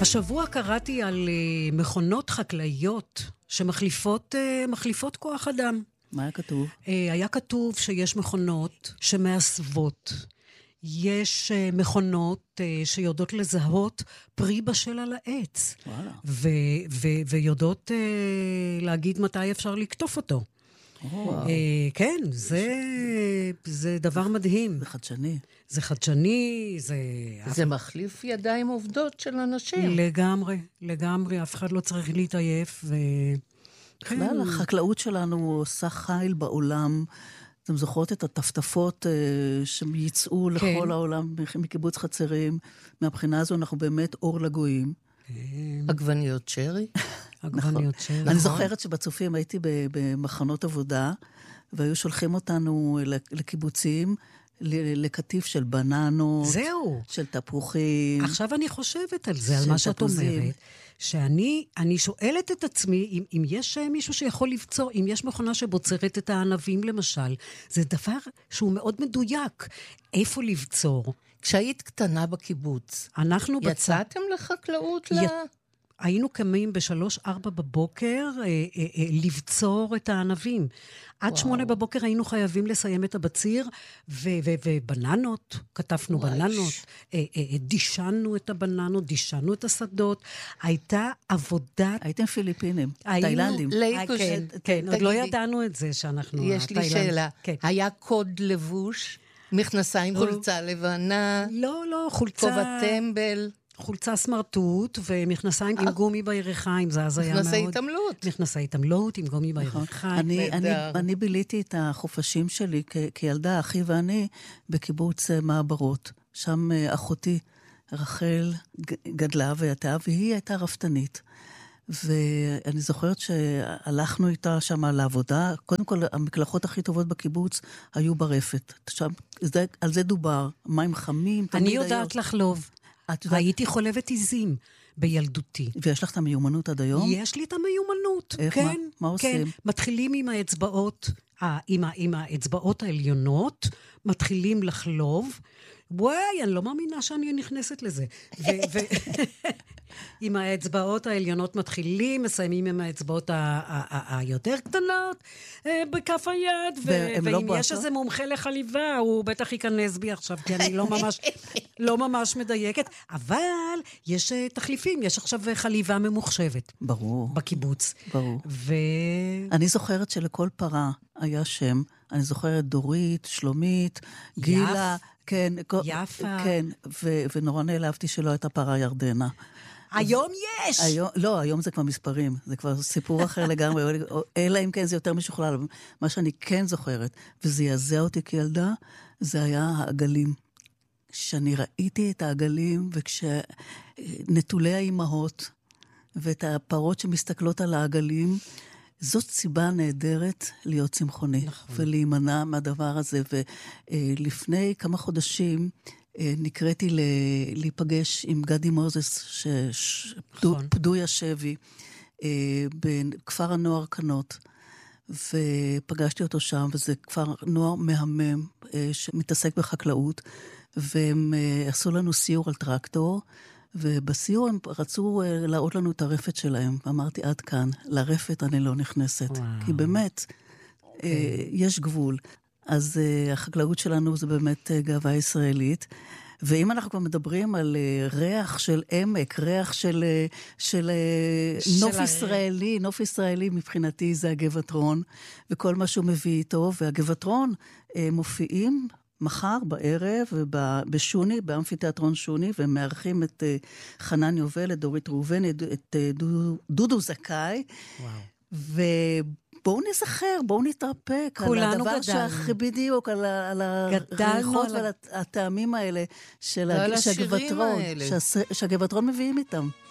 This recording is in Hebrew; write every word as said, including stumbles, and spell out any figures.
השבוע קראתי על uh, מכונות חקלאיות שמחליפות uh, מחליפות כוח אדם. מה היה כתוב? Uh, היה כתוב שיש מכונות שמאסבות. יש uh, מכונות uh, שיודעות לזהות פרי בשל על העץ. וואלה. ו- ו- ויודעות uh, להגיד מתי אפשר לקטוף אותו. וואו. Uh, כן, זה, זה דבר מדהים. זה חדשני. זה חדשני, זה... זה מחליף ידיים עובדות של אנשים. לגמרי, לגמרי, אף אחד לא צריך להתעייף, ו... בכלל, החקלאות שלנו עושה חיל בעולם. אתם זוכרות את הטפטפות אה, שייצאו כן. לכל העולם מקיבוץ חצרים. מהבחינה הזו אנחנו באמת אור לגויים. עגבניות שרי. עגבניות שרי. אני זוכרת שבצופים הייתי במחנות עבודה, והיו שולחים אותנו לקיבוצים, לקטיף של בננות, זהו. של תפוחים. עכשיו אני חושבת על זה, על מה שאת אומרת, שאני אני שואלת את עצמי, אם, אם יש מישהו שיכול לבצור, אם יש מכונה שבוצרת את הענבים למשל, זה דבר שהוא מאוד מדויק. איפה לבצור? כשהיית קטנה בקיבוץ, אנחנו יצאתם בצ... לחקלאות? י... ל... היינו קמים בשלוש ארבע בבוקר אה, אה, אה, לבצור את הענבים. עד שמונה בבוקר היינו חייבים לסיים את הבציר, ו- ו- ובננות, כתפנו וואי. בננות, אה, אה, דישנו את הבננות, דישנו את השדות. הייתה עבודה... הייתם פיליפינים, היינו... תאילנדים. לייקוש, כן, כן, עוד לא ידענו את זה שאנחנו... יש לי התאילנד. שאלה, כן. היה קוד לבוש, מכנסיים חולצה לבנה, לא, לא, חולצה... כובע טמבל... חולצה סמרטוט ומכנסיים עם גומי בירכיים, זה אז היה מאוד... מכנסי התעמלות. מכנסי התעמלות עם גומי בירכיים. אני, אני, אני ביליתי את החופשים שלי כ- כילדה, אחי ואני, בקיבוץ מעברות. שם אחותי רחל גדלה והייתה, והיא הייתה רפתנית. ואני זוכרת שהלכנו איתה שם לעבודה, קודם כל המקלחות הכי טובות בקיבוץ היו ברפת. שם, זה, על זה דובר, מים חמים. אני יודעת לחלוב. הייתי חולבת עיזים בילדותי. ויש לך את המיומנות עד היום? יש לי את המיומנות, איך, כן. מה, מה עושים? כן. מתחילים עם האצבעות, עם, עם האצבעות העליונות, מתחילים לחלוב. וואי, אני לא מאמינה שאני נכנסת לזה. ו- ו- עם האצבעות העליונות מתחילים, מסיימים עם האצבעות היותר קטנות, בכף היד, ו- ואם לא יש איזה מומחה לחליבה, הוא בטח ייכנס בי עכשיו, כי אני לא ממש, לא ממש מדייקת, אבל יש תחליפים, יש עכשיו חליבה ממוחשבת. ברור. בקיבוץ. ברור. ו... אני זוכרת שלכל פרה היה שם, אני זוכרת דורית, שלומית, גילה, יפ. כן, יפה. כן, ו- ונורא נעלבתי שלא הייתה פרה ירדנה. היום יש! היום, לא, היום זה כבר מספרים, זה כבר סיפור אחר לגמרי, אלא אם כן זה יותר משוכלל. מה שאני כן זוכרת, וזה יעזע אותי כילדה, זה היה העגלים. שאני ראיתי את העגלים, וכשנטולי האימהות, ואת הפרות שמסתכלות על העגלים, זאת סיבה נהדרת להיות צמחוני, נכון. ולהימנע מהדבר הזה. ולפני כמה חודשים נקראתי להיפגש עם גדי מוזס, נכון. פדוי השבי, בכפר הנוער קנות, ופגשתי אותו שם, וזה כפר נוער מהמם, שמתעסק בחקלאות, והם עשו לנו סיור על טרקטור, ובסיור הם רצו להראות לנו את הרפת שלהם. ואמרתי, עד כאן, לרפת אני לא נכנסת. וואו. כי באמת, okay. יש גבול. אז החקלאות שלנו זה באמת גאווה ישראלית. ואם אנחנו כבר מדברים על ריח של עמק, ריח של, של, של נוף ישראלי, נוף ישראלי מבחינתי זה הגבעתרון, וכל מה שהוא מביא איתו, והגבעתרון מופיעים מחר בערב בשוני, באמפיתיאטרון שוני, והם מארחים את חנן יובל, את דורית ראובן, את דודו זכאי. וואו. ובואו נזכר, בואו נתרפק על הדבר שהכי בדיוק, על הריחות ועל הטעמים האלה, שהגבעתרון מביאים איתם.